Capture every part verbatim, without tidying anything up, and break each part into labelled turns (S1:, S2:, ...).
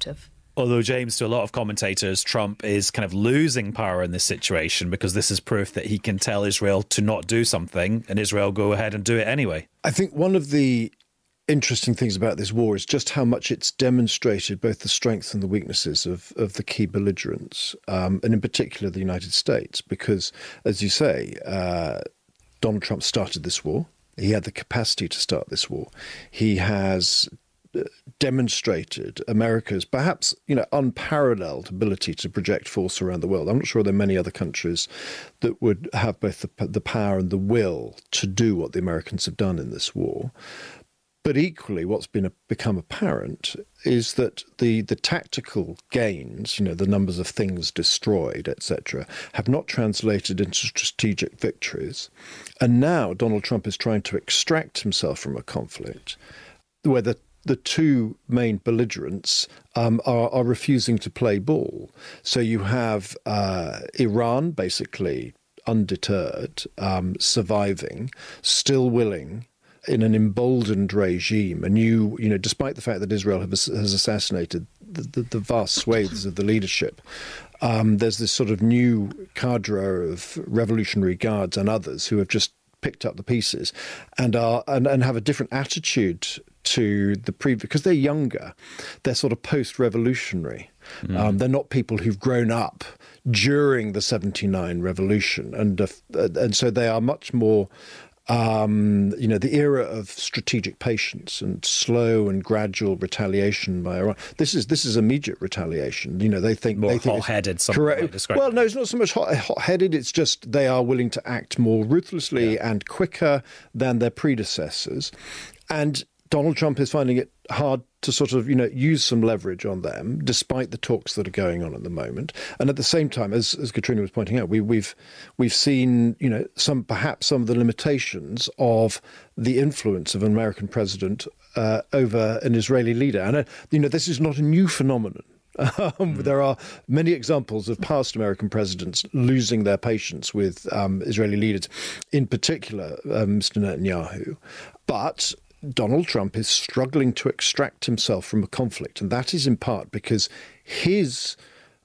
S1: perspective.
S2: Although, James, to a lot of commentators, Trump is kind of losing power in this situation because this is proof that he can tell Israel to not do something and Israel go ahead and do it anyway.
S3: I think one of the interesting things about this war is just how much it's demonstrated both the strengths and the weaknesses of, of the key belligerents, um, and in particular the United States, because, as you say, uh, Donald Trump started this war. He had the capacity to start this war. He has demonstrated America's perhaps, you know, unparalleled ability to project force around the world. I'm not sure there are many other countries that would have both the, the power and the will to do what the Americans have done in this war. But equally, what's been a, become apparent is that the, the tactical gains, you know, the numbers of things destroyed, et cetera, have not translated into strategic victories. And now Donald Trump is trying to extract himself from a conflict where the the two main belligerents um, are, are refusing to play ball. So you have uh, Iran basically undeterred, um, surviving, still willing, in an emboldened regime, a new, you know, despite the fact that Israel have, has assassinated the, the, the vast swathes of the leadership, um, there's this sort of new cadre of Revolutionary Guards and others who have just picked up the pieces and are and, and have a different attitude to the pre because they're younger, they're sort of post-revolutionary. Mm. Um, they're not people who've grown up during the seventy-nine revolution, and uh, and so they are much more. Um, you know, the era of strategic patience and slow and gradual retaliation by Iran. This is this is immediate retaliation. You know, they think
S2: more
S3: they think
S2: hot-headed.
S3: Correct. Well, no, it's not so much hot, hot-headed. It's just they are willing to act more ruthlessly yeah. and quicker than their predecessors. And Donald Trump is finding it hard to sort of, you know, use some leverage on them, despite the talks that are going on at the moment. And at the same time, as as Katrina was pointing out, we, we've we've seen, you know, some perhaps some of the limitations of the influence of an American president uh, over an Israeli leader. And uh, you know, this is not a new phenomenon. Um, mm. There are many examples of past American presidents losing their patience with um, Israeli leaders, in particular, um, Mister Netanyahu. But Donald Trump is struggling to extract himself from a conflict, and that is in part because his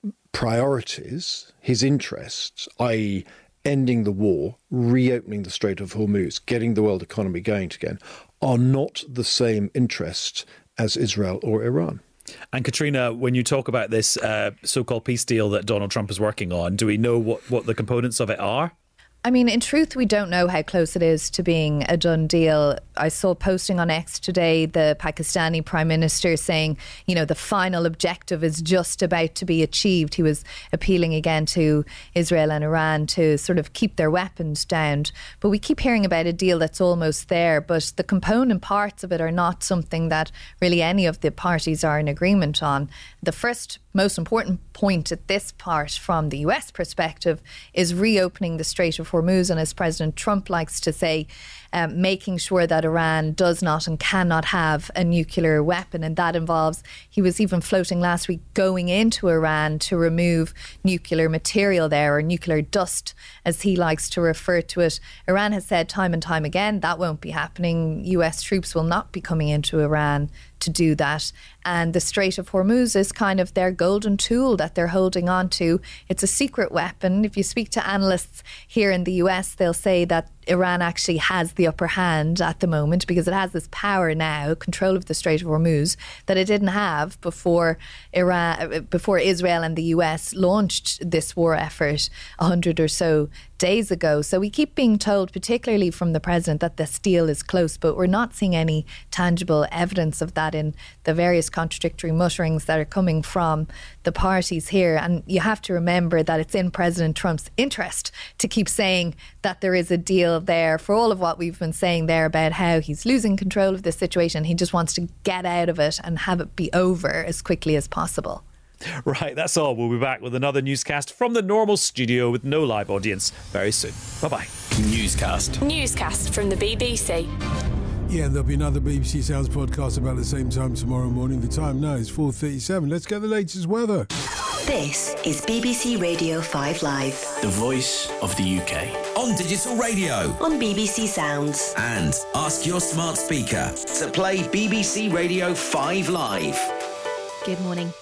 S3: priorities, his interests, that is ending the war, reopening the Strait of Hormuz, getting the world economy going again, are not the same interests as Israel or Iran.
S2: And Katrina, when you talk about this uh, so-called peace deal that Donald Trump is working on, do we know what, what the components of it are?
S1: I mean, in truth, we don't know how close it is to being a done deal. I saw posting on X today, the Pakistani Prime Minister saying, you know, the final objective is just about to be achieved. He was appealing again to Israel and Iran to sort of keep their weapons down. But we keep hearing about a deal that's almost there, but the component parts of it are not something that really any of the parties are in agreement on. The first most important point at this part from the U S perspective is reopening the Strait of Hormuz, and as President Trump likes to say, um, making sure that Iran does not and cannot have a nuclear weapon. And that involves, he was even floating last week, going into Iran to remove nuclear material there, or nuclear dust, as he likes to refer to it. Iran has said time and time again that won't be happening. U S troops will not be coming into Iran to do that. And the Strait of Hormuz is kind of their golden tool that they're holding on to. It's a secret weapon. If you speak to analysts here in the U S, they'll say that Iran actually has the upper hand at the moment because it has this power now, control of the Strait of Hormuz, that it didn't have before Iran, before Israel and the U S launched this war effort a hundred or so days ago. So we keep being told, particularly from the president, that this deal is close, but we're not seeing any tangible evidence of that in the various contradictory mutterings that are coming from the parties here. And you have to remember that it's in President Trump's interest to keep saying that there is a deal there, for all of what we've been saying there about how he's losing control of the situation. He just wants to get out of it and have it be over as quickly as possible.
S2: Right, that's all. We'll be back with another newscast from the normal studio with no live audience very soon. Bye-bye.
S4: Newscast.
S5: Newscast from the B B C.
S6: Yeah, and there'll be another B B C Sounds podcast about the same time tomorrow morning. The time now is four thirty-seven. Let's get the latest weather.
S7: This is B B C Radio five Live.
S4: The voice of the U K.
S8: On digital radio.
S7: On B B C Sounds.
S8: And ask your smart speaker to play B B C Radio five Live.
S9: Good morning.